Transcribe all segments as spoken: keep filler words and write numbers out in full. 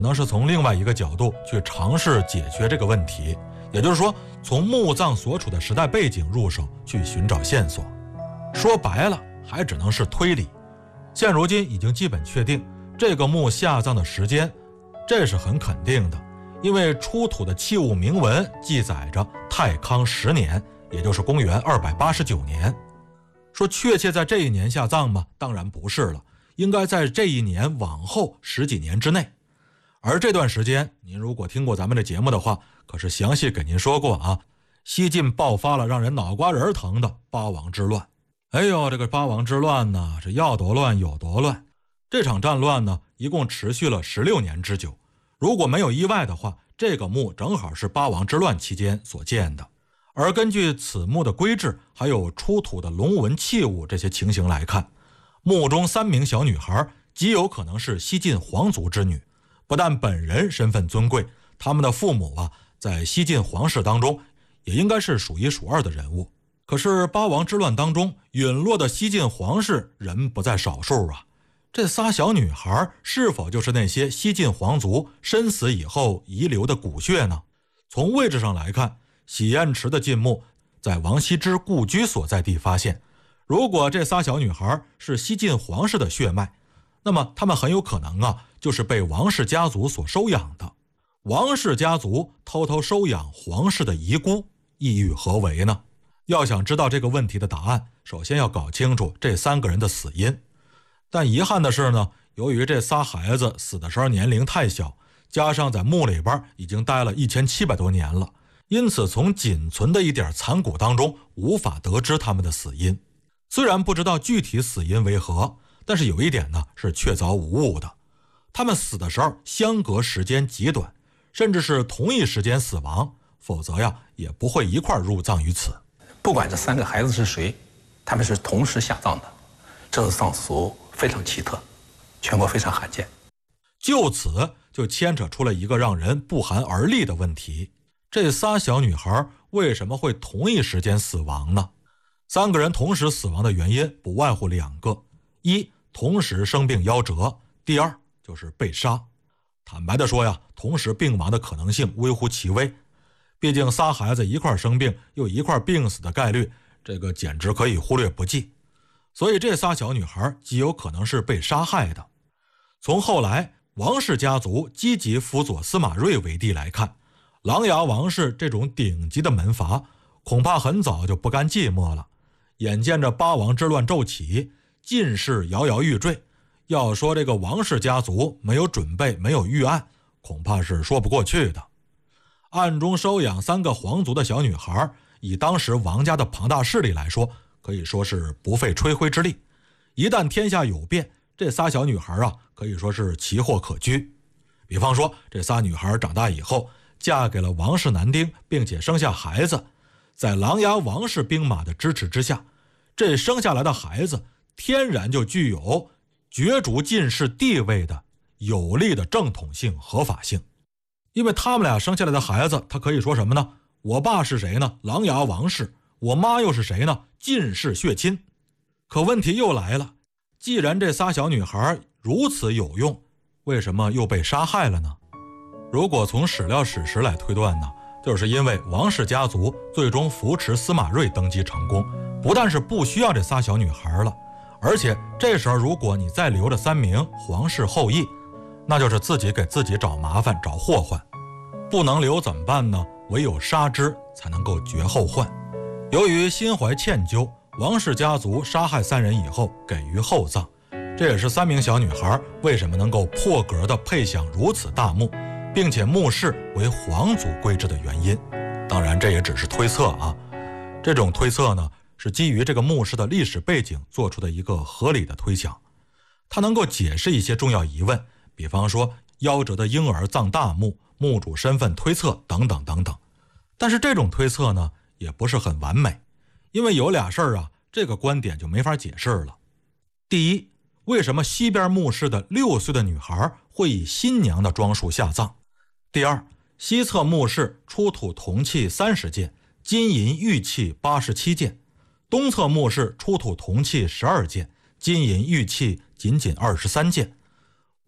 能是从另外一个角度去尝试解决这个问题，也就是说从墓葬所处的时代背景入手去寻找线索。说白了还只能是推理。现如今已经基本确定这个墓下葬的时间，这是很肯定的，因为出土的器物铭文记载着太康十年，也就是公元二百八十九年。说确切在这一年下葬吗？当然不是了，应该在这一年往后十几年之内。而这段时间您如果听过咱们的节目的话，可是详细给您说过啊，西晋爆发了让人脑瓜仁疼的八王之乱。哎呦，这个八王之乱呢，是要多乱有多乱。这场战乱呢，一共持续了十六年之久。如果没有意外的话，这个墓正好是八王之乱期间所建的。而根据此墓的规制，还有出土的龙纹器物这些情形来看，墓中三名小女孩极有可能是西晋皇族之女。不但本人身份尊贵，他们的父母啊，在西晋皇室当中也应该是数一数二的人物。可是八王之乱当中陨落的西晋皇室人不在少数啊，这仨小女孩是否就是那些西晋皇族身死以后遗留的骨血呢？从位置上来看，喜宴池的晋墓在王羲之故居所在地发现，如果这仨小女孩是西晋皇室的血脉，那么他们很有可能啊，就是被王氏家族所收养的。王氏家族偷偷收养皇室的遗孤，意欲何为呢？要想知道这个问题的答案，首先要搞清楚这三个人的死因。但遗憾的是呢，由于这仨孩子死的时候年龄太小，加上在墓里边已经待了一千七百多年了，因此从仅存的一点残骨当中无法得知他们的死因。虽然不知道具体死因为何，但是有一点呢是确凿无误的，他们死的时候相隔时间极短，甚至是同一时间死亡，否则呀也不会一块入葬于此。 不管这三个孩子是谁，他们是同时下葬的，这种葬俗非常奇特，全国非常罕见。 就此就牵扯出了一个让人不寒而栗的问题，这仨小女孩为什么会同一时间死亡呢？三个人同时死亡的原因不外乎两个，一同时生病夭折，第二就是被杀。坦白的说呀，同时病亡的可能性微乎其微，毕竟仨孩子一块生病又一块病死的概率，这个简直可以忽略不计。所以这仨小女孩极有可能是被杀害的。从后来王氏家族积极辅佐司马睿为帝来看，琅琊王氏这种顶级的门阀恐怕很早就不甘寂寞了。眼见着八王之乱骤起，晋室摇摇欲坠，要说这个王氏家族没有准备没有预案，恐怕是说不过去的。暗中收养三个皇族的小女孩，以当时王家的庞大势力来说，可以说是不费吹灰之力。一旦天下有变，这仨小女孩啊，可以说是奇货可居。比方说这仨女孩长大以后嫁给了王氏男丁，并且生下孩子，在琅琊王氏兵马的支持之下，这生下来的孩子天然就具有角逐晋室地位的有力的正统性合法性。因为他们俩生下来的孩子，他可以说什么呢？我爸是谁呢？琅琊王氏。我妈又是谁呢？晋氏血亲。可问题又来了，既然这仨小女孩如此有用，为什么又被杀害了呢？如果从史料史实来推断呢，就是因为王氏家族最终扶持司马睿登基成功，不但是不需要这仨小女孩了，而且这时候如果你再留着三名皇室后裔，那就是自己给自己找麻烦找祸患。不能留怎么办呢？唯有杀之才能够绝后患。由于心怀歉疚，王氏家族杀害三人以后给予厚葬，这也是三名小女孩为什么能够破格的配享如此大墓，并且墓室为皇族规制的原因。当然这也只是推测啊，这种推测呢是基于这个墓室的历史背景做出的一个合理的推想，它能够解释一些重要疑问，比方说夭折的婴儿葬大墓、墓主身份推测等等等等。但是这种推测呢也不是很完美，因为有俩事儿啊，这个观点就没法解释了。第一，为什么西边墓室的六岁的女孩会以新娘的装束下葬？第二，西侧墓室出土铜器三十件，金银玉器八十七件，东侧墓室出土铜器十二件，金银玉器仅仅二十三件。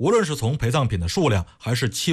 无论是从陪葬品的数量还是器